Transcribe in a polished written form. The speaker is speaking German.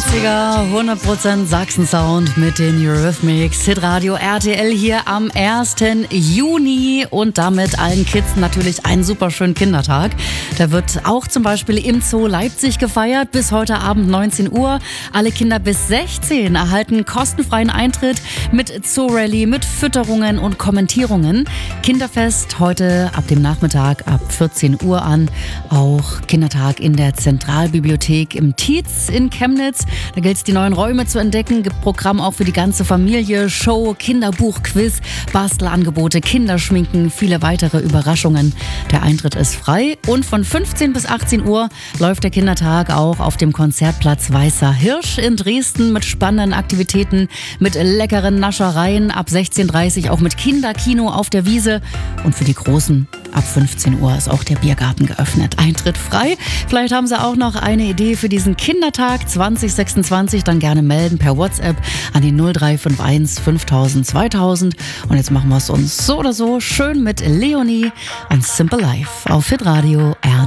90er, 100% Sachsen-Sound mit den Eurythmics. Hitradio RTL hier am 1. Juni und damit allen Kids natürlich einen super schönen Kindertag. Der wird auch zum Beispiel im Zoo Leipzig gefeiert bis heute Abend 19 Uhr. Alle Kinder bis 16 erhalten kostenfreien Eintritt mit Zoo-Rallye, mit Fütterungen und Kommentierungen. Kinderfest heute ab dem Nachmittag ab 14 Uhr an. Auch Kindertag in der Zentralbibliothek im Tietz in Chemnitz. Da gilt es, die neuen Räume zu entdecken. Gibt Programm auch für die ganze Familie. Show, Kinderbuch, Quiz, Bastelangebote, Kinderschminken, viele weitere Überraschungen. Der Eintritt ist frei und von 15 bis 18 Uhr läuft der Kindertag auch auf dem Konzertplatz Weißer Hirsch in Dresden mit spannenden Aktivitäten, mit leckeren Naschereien. Ab 16:30 Uhr auch mit Kinderkino auf der Wiese. Und für die Großen ab 15 Uhr ist auch der Biergarten geöffnet. Eintritt frei. Vielleicht haben Sie auch noch eine Idee für diesen Kindertag 2026. Dann gerne melden per WhatsApp an die 0351 5000 2000. Und jetzt machen wir es uns so oder so schön mit Leonie und Simple Life auf Hitradio RTL.